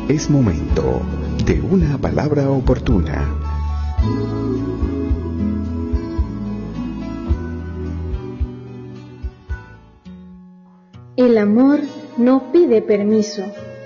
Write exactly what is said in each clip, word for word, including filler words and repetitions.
Es momento de una palabra oportuna. El amor no pide permiso.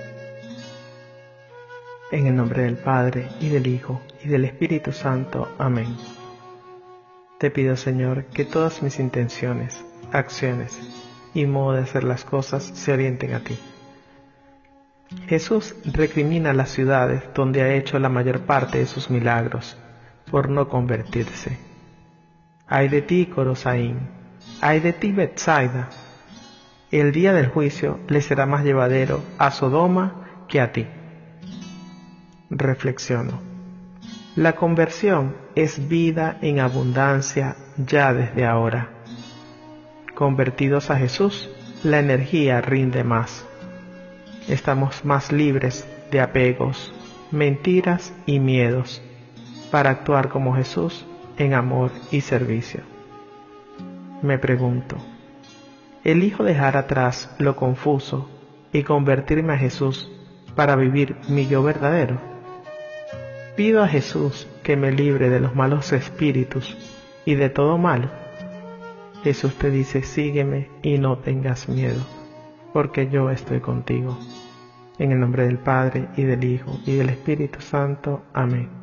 En el nombre del Padre, y del Hijo, y del Espíritu Santo. Amén. Te pido, Señor, que todas mis intenciones, acciones y modo de hacer las cosas se orienten a ti. Jesús recrimina a las ciudades donde ha hecho la mayor parte de sus milagros por no convertirse. Ay de ti, Corosaín, ay de ti, Betsaida. El día del juicio le será más llevadero a Sodoma que a ti. Reflexiono. La conversión es vida en abundancia ya desde ahora. Convertidos a Jesús, la energía rinde más. Estamos más libres de apegos, mentiras y miedos para actuar como Jesús en amor y servicio. Me pregunto, ¿elijo dejar atrás lo confuso y convertirme a Jesús para vivir mi yo verdadero? ¿Pido a Jesús que me libre de los malos espíritus y de todo mal? Jesús te dice, sígueme y no tengas miedo, porque yo estoy contigo. En el nombre del Padre, y del Hijo, y del Espíritu Santo. Amén.